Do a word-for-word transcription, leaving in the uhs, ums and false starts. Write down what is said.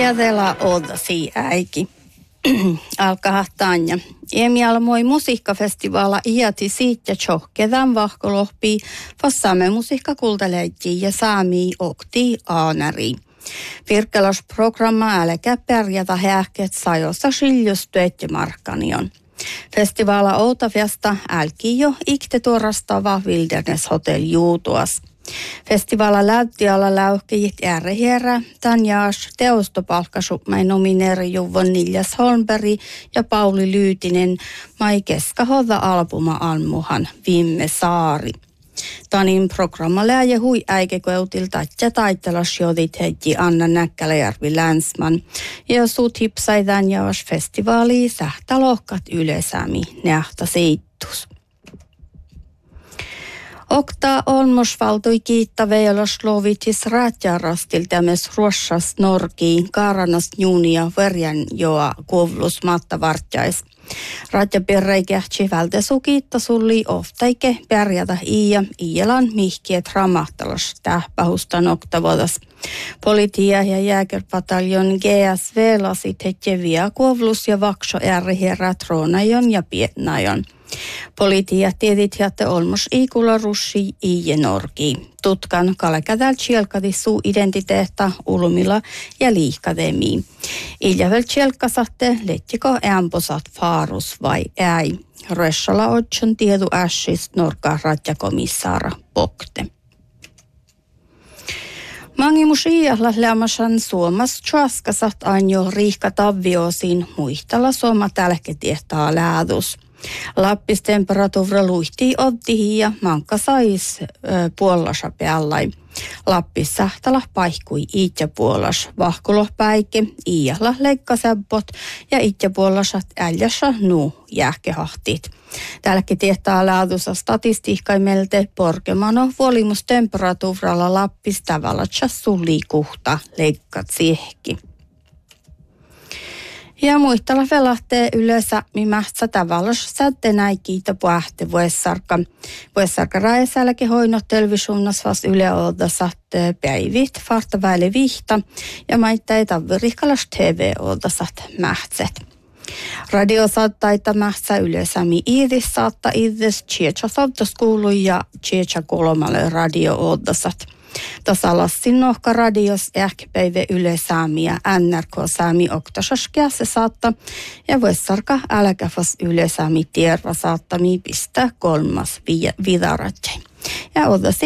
Ajatella odasi äiki. Alkaa Tanja. Emi almoi musiikkafestivaala iäti siitä tjohkedan vahkolohpii, fast saamme musiikkakultaleittiin ja saamii okti aanari. Virkkelasprogramma älkä pärjätä hähket sajossa skiljustyöt ja markkanion. Festivaala Outafjasta älki jo ikte tuorastava Wilderness Hotel juutuas. Festivaala läyttiala läuhkejit ärhierä, Tanjaas, teostopalkkasupmai nomineeri Juvon Niljas Holmberg ja Pauli Lyytinen, mai keskahoda albuma almuhan Vimme Saari. Tanin programma läjä hui äikekeutilta ja taitelas jodit heiti Anna Näkkäläjärvi Länsman ja suut hipsai Tanjaas festivaaliin sähtä lohkat ylesämi nähtä seittus. Okta olmosvaltui kiitta veilos lovitis räätjärastilta myös ruossas norkiin kaaranas juunia verjan joa kovlus matta vartjais. Ratjapirreikähtsi vältesu kiitta sulli oftaike pärjätä iia iilan mihkiet ramahtalas tähpähusta noktavodas. Politia ja jääkerpataljon G S V lasit hetjeviä kovlus ja vakso ärherät roonajon ja pietnajon. Politia tiedit jätte olmos iikulla russi iie norki. Tutkan kalekädäl tjelkadi suu identiteetta ulumilla ja liikademiin. Iljävel tjelkasatte lettiko ämposat faarus vai äi. Rössala otson tiedu ässis norka ratjakomissaara Pokte. Mangimus iällä lämmäsän Suomas tjaskasat anjo riihka tavvioosiin muistalla Suoma tälketiehtaa läädus. Lappis temperatuura luihtii ottihin ja mankka sais äh, puolasa päällai. Lappis sähtälä paikui iitja puolas vahkuloh päike, iällä leikkasäppot ja iitja puolasat äljässä nuu jääkehahtit. Tälläkin tietää laadussa statistiikkaimelte porkemano vuolimustemperatuuralla Lappis tavallatsa sulli kuhta leikkat siehki. Ja muistella velahtee yleensä mimähtsä tavallaan sättenäi kiitä puhte vuessarka. Vuessarka raesälläkin hoinot televisionas vasta yle odassa päivit, farta väli vihta ja maittai tavvirihkalas T V odassa mähtset. Radio saattaita mähtsä yleensä mi iidis saattaa iidis tjecha sovtoskoulu ja tjecha kolmalle radio odasat. Tasalassin nohka radios ähkäpäivä Yle Saami ja N R K Saami oktasaskeassa saatta ja vuessarka älkäfas Yle Saami tierra saattami pistää kolmas vidaratjai. Ja odasi